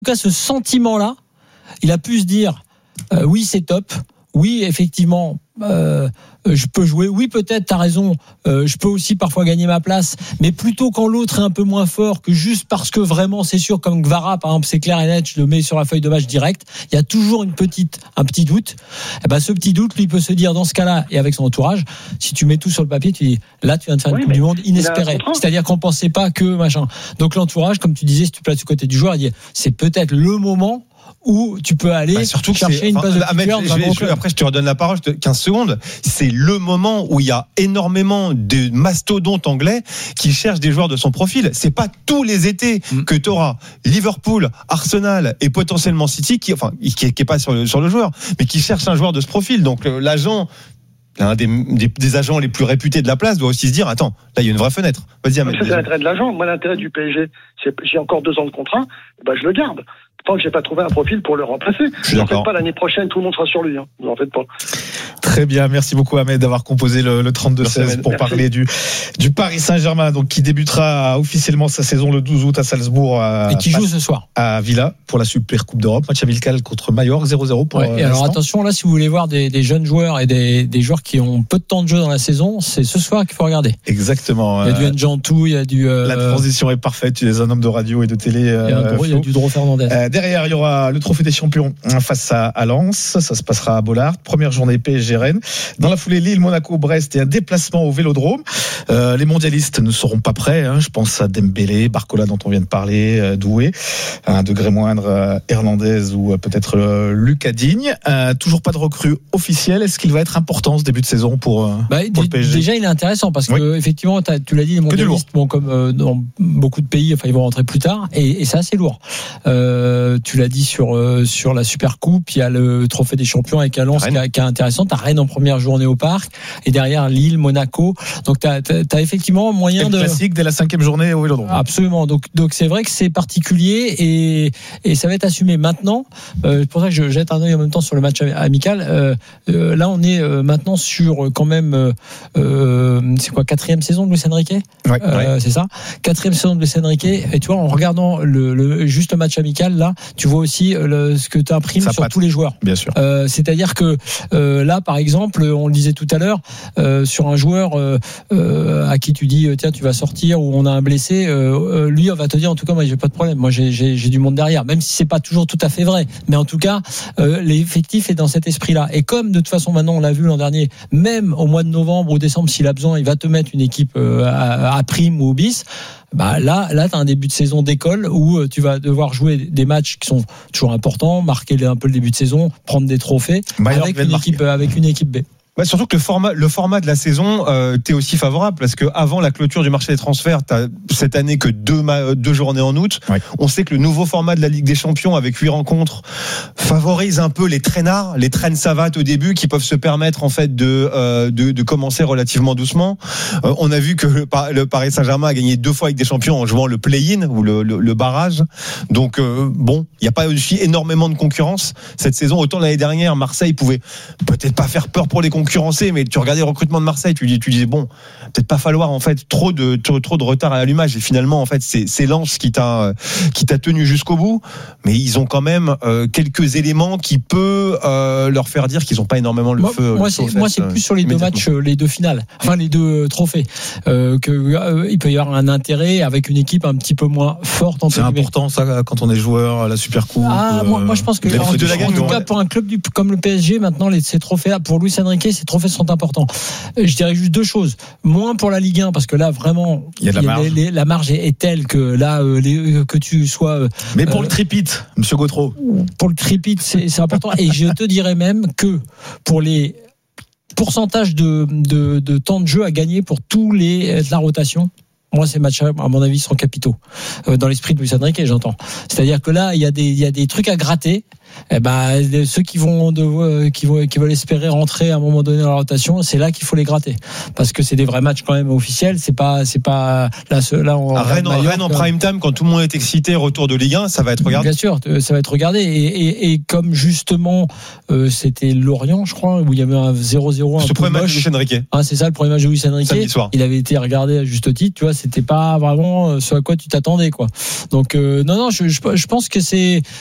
cas, ce sentiment-là, il a pu se dire oui, c'est top. Oui, effectivement, je peux jouer. Oui, peut-être, t'as raison. Je peux aussi parfois gagner ma place. Mais plutôt quand l'autre est un peu moins fort que juste parce que vraiment, c'est sûr, comme Gvara, par exemple, c'est clair et net, je le mets sur la feuille de match direct. Il y a toujours un petit doute. Et ben, ce petit doute, lui, peut se dire dans ce cas-là et avec son entourage, si tu mets tout sur le papier, tu dis là, tu viens de faire une Coupe du Monde inespérée. C'est-à-dire qu'on pensait pas que machin. Donc l'entourage, comme tu disais, si tu places du côté du joueur, il dit c'est peut-être le moment où tu peux aller surtout chercher une place de titulaire. Après, je te redonne la parole, 15 secondes. C'est le moment où il y a énormément de mastodontes anglais qui cherchent des joueurs de son profil. C'est pas tous les étés que tu auras Liverpool, Arsenal et potentiellement City qui est pas sur le joueur, mais qui cherche un joueur de ce profil. Donc l'agent, l'un des agents les plus réputés de la place, doit aussi se dire attends, là il y a une vraie fenêtre. Vas-y, Ahmed. C'est l'intérêt de l'agent. Moi, l'intérêt du PSG, j'ai encore 2 ans de contrat, je le garde. Tant que j'ai pas trouvé un profil pour le remplacer. Je ne faites pas l'année prochaine, tout le monde sera sur lui. Vous en faites pas. Très bien, merci beaucoup Ahmed d'avoir composé le 32-16 pour parler du Paris Saint-Germain, donc qui débutera officiellement sa saison le 12 août à Salzbourg et qui joue ce soir à Villa pour la Super Coupe d'Europe, match amical contre Majorque 0-0 pour et alors attention là, si vous voulez voir des jeunes joueurs et des joueurs qui ont peu de temps de jeu dans la saison, c'est ce soir qu'il faut regarder. Exactement. Il y a du Njantou, il y a du la transition est parfaite, tu es un homme de radio et de télé. Il y a du Dro Fernandez. Derrière, il y aura le trophée des champions face à Lens. Ça se passera à Bollaert. Première journée PSG Rennes. Dans la foulée, Lille, Monaco, Brest et un déplacement au Vélodrome. Les mondialistes ne seront pas prêts. Je pense à Dembélé, Barcola dont on vient de parler, Doué, à un degré moindre, Hernandez ou peut-être Lucas Digne. Toujours pas de recrue officielle. Est-ce qu'il va être important ce début de saison pour le PSG ? Déjà, il est intéressant parce que effectivement, tu l'as dit, les mondialistes, comme dans beaucoup de pays, ils vont rentrer plus tard et c'est assez lourd. Tu l'as dit sur la Super Coupe, il y a le trophée des champions avec Lens qui est intéressant. T'as Rennes en première journée au Parc et derrière Lille, Monaco. Donc t'as effectivement moyen de classique dès la 5e journée au Vélodrome. Absolument. Donc c'est vrai que c'est particulier et ça va être assumé maintenant. C'est pour ça que je jette un œil en même temps sur le match amical. Là on est maintenant sur quand même c'est quoi, 4e saison de Luis Enrique. C'est ça. 4e saison de Luis Enrique. Et tu vois, en regardant le juste match amical là, tu vois aussi ce que tu imprimes sur tous les joueurs. Bien sûr. C'est-à-dire que là, par exemple, on le disait tout à l'heure, sur un joueur à qui tu dis tiens, tu vas sortir ou on a un blessé, lui on va te dire en tout cas moi j'ai pas de problème, moi j'ai du monde derrière, même si c'est pas toujours tout à fait vrai, mais en tout cas l'effectif est dans cet esprit-là. Et comme de toute façon maintenant on l'a vu l'an dernier, même au mois de novembre ou décembre s'il a besoin, il va te mettre une équipe à prime ou au bis. Là tu as un début de saison d'école où tu vas devoir jouer des matchs qui sont toujours importants, marquer un peu le début de saison, prendre des trophées avec une équipe B. Surtout que le format de la saison t'es aussi favorable parce que avant la clôture du marché des transferts, t'as cette année que 2 journées en août. On sait que le nouveau format de la Ligue des Champions avec 8 rencontres favorise un peu les traînards, les traînes savates au début qui peuvent se permettre en fait de commencer relativement doucement. On a vu que le Paris Saint-Germain a gagné 2 fois avec des champions en jouant le play-in ou le barrage. Donc il n'y a pas aussi énormément de concurrence cette saison. Autant l'année dernière, Marseille pouvait peut-être pas faire peur pour les concurrencer, mais tu regardais le recrutement de Marseille, tu disais bon, peut-être pas falloir en fait trop de retard à l'allumage, et finalement en fait c'est Lens qui t'a tenu jusqu'au bout, mais ils ont quand même quelques éléments qui peut leur faire dire qu'ils n'ont pas énormément le feu. Moi c'est plus sur les 2 matchs, les 2 finales, enfin les 2 trophées, il peut y avoir un intérêt avec une équipe un petit peu moins forte. C'est important ça quand on est joueur, la Super Coupe. Moi je pense que en tout cas pour un club comme le PSG maintenant, ces trophées pour Luis Enrique, ces trophées sont importants. Je dirais juste 2 choses. Moins pour la Ligue 1 parce que là vraiment la marge est telle que là que tu sois. Mais pour le tripit, Monsieur Gautreau. Pour le tripit, c'est important. Et je te dirais même que pour les pourcentages de temps de jeu à gagner pour tous de la rotation. Moi, ces matchs, à mon avis, sont capitaux. Dans l'esprit de Luis Enrique, j'entends. C'est-à-dire que là, il y a des trucs à gratter. ceux qui veulent espérer rentrer à un moment donné dans la rotation, c'est là qu'il faut les gratter, parce que c'est des vrais matchs quand même officiels. C'est pas là on Rennes en prime time, quand tout le monde est excité, retour de Ligue 1, ça va être regardé. Bien sûr, ça va être regardé, et comme justement c'était Lorient, je crois, où il y avait un 0-0 ce premier match de Luis Enrique. C'est ça, le premier match de Luis Enrique. Samedi soir. Il avait été regardé à juste titre, tu vois, c'était pas vraiment ce à quoi tu t'attendais, quoi. Donc non, je pense que c'est